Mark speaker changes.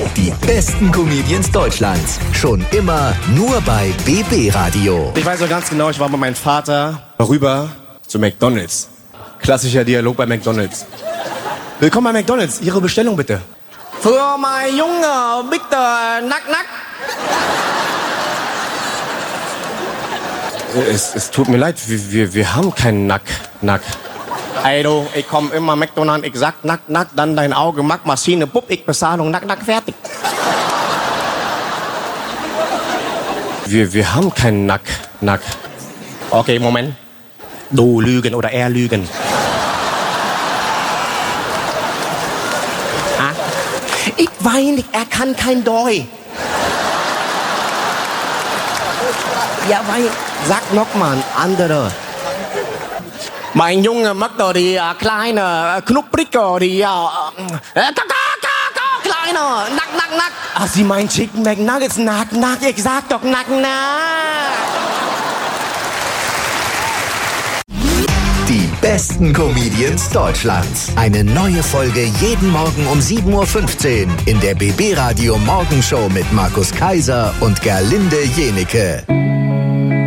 Speaker 1: Die besten Comedians Deutschlands. Schon immer nur bei BB Radio.
Speaker 2: Ich weiß noch ganz genau, ich war mit meinem Vater rüber zu McDonald's. Klassischer Dialog bei McDonald's. Willkommen bei McDonald's. Ihre Bestellung bitte. Für mein Junge, bitte, nack, nack. Es tut mir leid, wir haben keinen Nack, nack. Ey du, ich komm immer McDonald's, ich sag nack, nack, dann dein Auge, Mack, Maschine, Pupp, ich Bezahlung, nack, nack, fertig. Wir haben keinen Nack, nack. Okay, Moment. Du lügen oder er lügen. Ah? Ich weine nicht, er kann kein Doi. Ja, weil, sag noch mal, andere. Mein Junge mag doch die kleine, knupprige, die kleine, nack, nack, nack. Ach, sie meint Chicken McNuggets, nack, nack, ich sag doch nack, nack.
Speaker 1: Die besten Comedians Deutschlands. Eine neue Folge jeden Morgen um 7.15 Uhr in der BB Radio Morgenshow mit Markus Kaiser und Gerlinde Jenike.